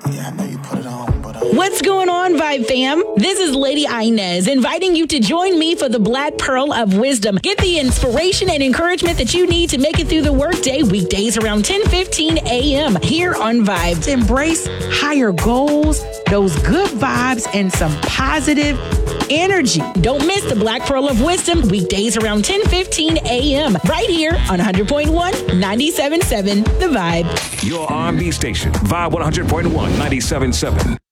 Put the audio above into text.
Yeah, I know you put it on, but What's going on, Vibe fam? This is Lady Inez inviting you to join me for the Black Pearl of Wisdom. Get the inspiration and encouragement that you need to make it through the workday weekdays around 10:15 a.m. here on Vibe. To embrace higher goals, those good vibes, and some positive energy. Don't miss the Black Pearl of Wisdom weekdays around 10:15 a.m. right here on 100.1, 97.7 The Vibe. Your R&B station, Vibe 100.1, 97.7.